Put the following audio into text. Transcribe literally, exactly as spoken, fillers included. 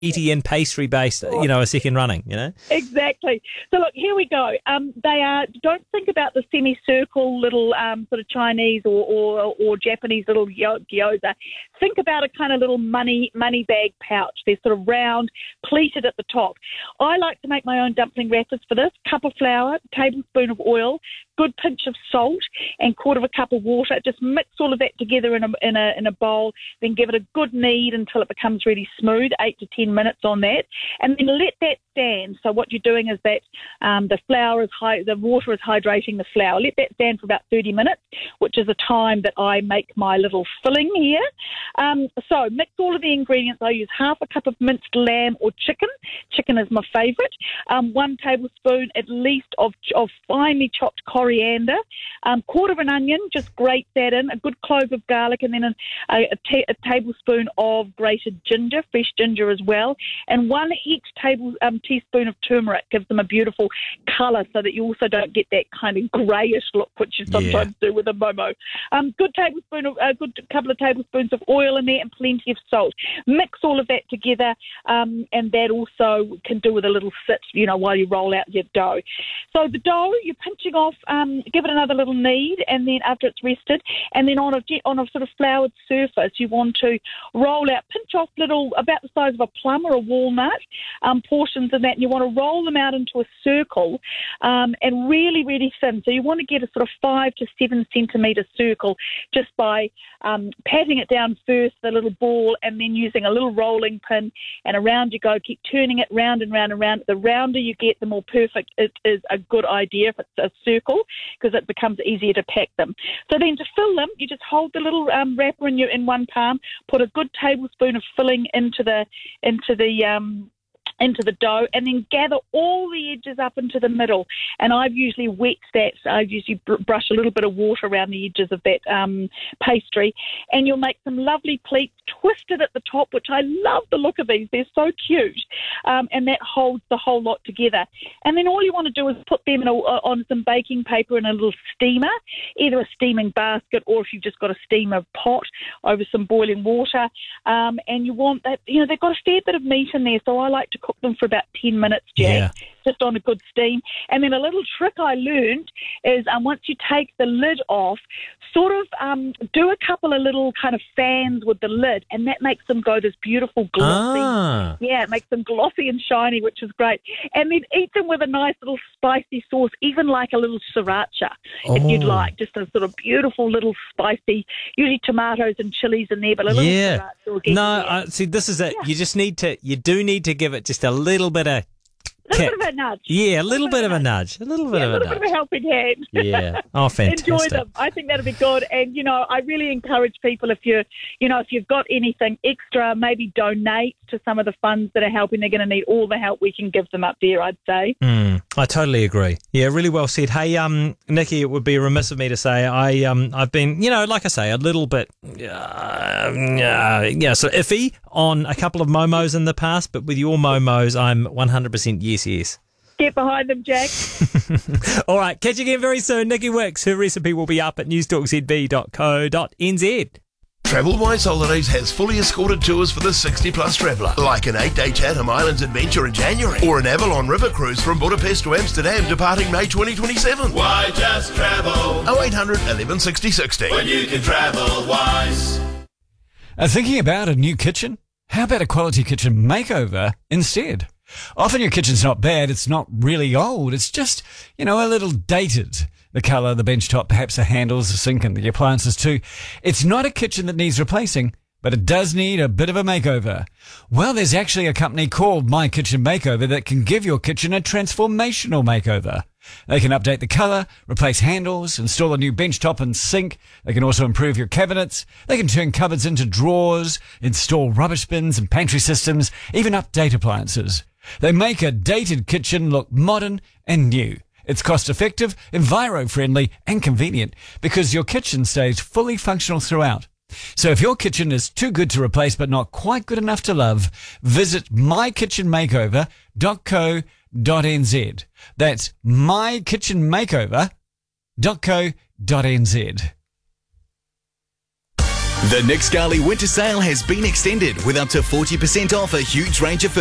meaty and pastry-based, you know, a second running, you know? Exactly. So, look, here we go. Um, they are, don't think about the semicircle little um, sort of Chinese or, or, or Japanese little gyoza. Think about a kind of little money money bag pouch. They're sort of round, pleated at the top. I like to make my own dumpling wrappers for this. Cup of flour, tablespoon of oil, good pinch of salt, and quarter of a cup of water. Just mix all of that together in a, in a, in a bowl, then give it a good knead until it becomes really smooth, eight to ten minutes on that, and then let that stand. So what you're doing is that um, the flour is high, the water is hydrating the flour. Let that stand for about thirty minutes, which is the time that I make my little filling here. Um, so mix all of the ingredients. I use half a cup of minced lamb or chicken. Chicken is my favourite. Um, one tablespoon at least of, of finely chopped coriander. Um, quarter of an onion, just grate that in. A good clove of garlic, and then a, a, a, ta- a tablespoon of grated ginger, fresh ginger as well, and one each table um, teaspoon of turmeric. Gives them a beautiful colour, so that you also don't get that kind of greyish look, which you sometimes yeah. do with a momo. Um, good tablespoon of a good couple of tablespoons of oil in there, and plenty of salt. Mix all of that together, um, and that also can do with a little sit, you know, while you roll out your dough. So the dough, you're pinching off, um, give it another little knead, and then after it's rested, and then on a on a sort of floured surface, you want to roll out, pinch off little, about the size of a plum or a walnut, um, portions of that, and you want to roll them out into a circle, um, and really, really thin. So you want to get a sort of five to seven centimetre circle just by um, patting it down first, the little ball, and then using a little rolling pin, and around you go. Keep turning it round and round and round. The rounder you get, the more perfect it is a good idea if it's a circle, because it becomes easier to pack them. So then to fill them, you just hold the little um, wrapper in your in one palm, put a good tablespoon of filling into the into the um, into the dough, and then gather all the edges up into the middle. And I've usually wet that. So I usually br- brush a little bit of water around the edges of that um, pastry, and you'll make some lovely pleats, twisted at the top, which I love the look of these. They're so cute, um, and that holds the whole lot together. And then all you want to do is put them in a, on some baking paper in a little steamer, either a steaming basket, or if you've just got a steamer pot over some boiling water. Um, and you want that, you know, they've got a fair bit of meat in there, so I like to cook them for about ten minutes, Jack, yeah. just on a good steam. And then a little trick I learned is um, once you take the lid off, sort of um, do a couple of little kind of fans with the lid, and that makes them go this beautiful glossy. Ah. Yeah, it makes them glossy and shiny, which is great. And then eat them with a nice little spicy sauce, even like a little sriracha, oh. if you'd like. Just a sort of beautiful little spicy, usually tomatoes and chilies in there, but a little yeah. sriracha will get No, there. I, see, this is it. Yeah. You just need to, you do need to give it just a little bit of A little bit of a nudge. Yeah, a little, a little bit, bit of a nudge. A little bit yeah, of a, a little nudge. bit of a helping hand. Yeah. Oh, fantastic. Enjoy them. I think that'll be good. And, you know, I really encourage people, if you you know, if you've got anything extra, maybe donate to some of the funds that are helping. They're going to need all the help we can give them up there, I'd say. Mm, I totally agree. Yeah, really well said. Hey, um, Nikki, it would be remiss of me to say I, um, I've been, you know, like I say, a little bit, uh, uh, yeah, so iffy on a couple of momos in the past, but with your momos, I'm one hundred percent yes, yes. Get behind them, Jack. All right, catch you again very soon. Nikki Wicks, her recipe will be up at newstalk z b dot co dot n z. TravelWise Holidays has fully escorted tours for the sixty plus traveller, like an eight-day Chatham Islands adventure in January, or an Avalon River cruise from Budapest to Amsterdam departing May twenty twenty-seven. Why just travel? oh eight hundred, eleven sixty, sixty. When you can travel wise. Uh, thinking about a new kitchen? How about a quality kitchen makeover instead? Often your kitchen's not bad, it's not really old, it's just, you know, a little dated. The colour, the bench top, perhaps the handles, the sink and the appliances too. It's not a kitchen that needs replacing, but it does need a bit of a makeover. Well, there's actually a company called My Kitchen Makeover that can give your kitchen a transformational makeover. They can update the colour, replace handles, install a new bench top and sink. They can also improve your cabinets. They can turn cupboards into drawers, install rubbish bins and pantry systems, even update appliances. They make a dated kitchen look modern and new. It's cost-effective, enviro-friendly and convenient because your kitchen stays fully functional throughout. So if your kitchen is too good to replace but not quite good enough to love, visit my kitchen makeover dot co dot n z. That's my kitchen makeover dot co dot n z. The Nick Scali winter sale has been extended with up to forty percent off a huge range of